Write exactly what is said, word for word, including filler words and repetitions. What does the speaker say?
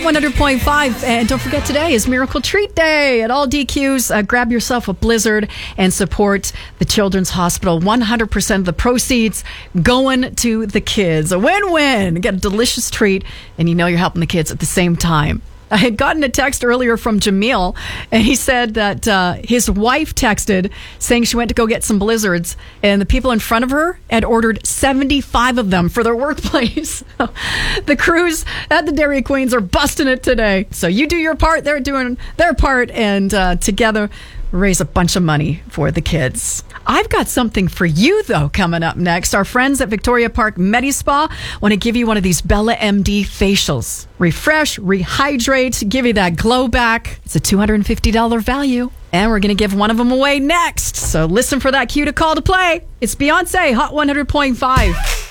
Hot one hundred point five. And don't forget, today is Miracle Treat Day at all D Qs. Uh, grab yourself a Blizzard and support the Children's Hospital. one hundred percent of the proceeds going to the kids. A win-win. Get a delicious treat, and you know you're helping the kids at the same time. I had gotten a text earlier from Jamil, and he said that uh, his wife texted saying she went to go get some Blizzards, and the people in front of her had ordered seventy-five of them for their workplace. The crews at the Dairy Queens are busting it today. So you do your part, they're doing their part, and uh, together raise a bunch of money for the kids. I've got something for you, though, coming up next. Our friends at Victoria Park Medi-Spa want to give you one of these Bella M D facials. Refresh, rehydrate, give you that glow back. It's a two hundred fifty dollars value. And we're going to give one of them away next. So listen for that cue to call to play. It's Beyonce, Hot one hundred point five.